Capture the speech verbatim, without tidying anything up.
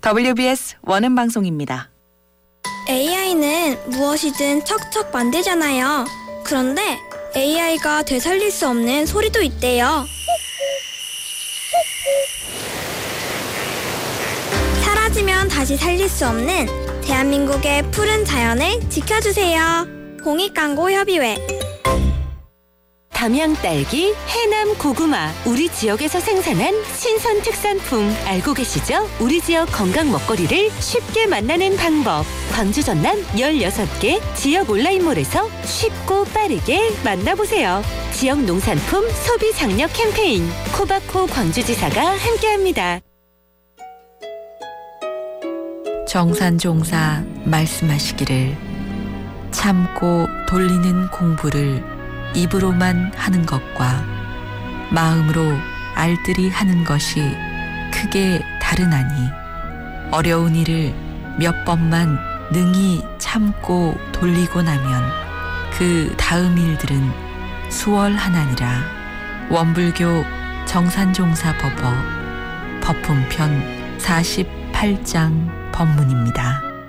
더블유비에스 원음 방송입니다. 에이아이는 무엇이든 척척 만들잖아요. 그런데 에이아이가 되살릴 수 없는 소리도 있대요. 사라지면 다시 살릴 수 없는 대한민국의 푸른 자연을 지켜주세요. 공익광고협의회. 담양 딸기, 해남 고구마, 우리 지역에서 생산한 신선 특산품 알고 계시죠? 우리 지역 건강 먹거리를 쉽게 만나는 방법. 광주 전남 열여섯 개 지역 온라인몰에서 쉽고 빠르게 만나보세요. 지역 농산품 소비 장려 캠페인 코바코 광주지사가 함께합니다. 정산종사 말씀하시기를 참고 돌리는 공부를 입으로만 하는 것과 마음으로 알뜰히 하는 것이 크게 다르나니 어려운 일을 몇 번만 능히 참고 돌리고 나면 그 다음 일들은 수월하나니라. 원불교 정산종사법어 법품편 사십팔 장 법문입니다.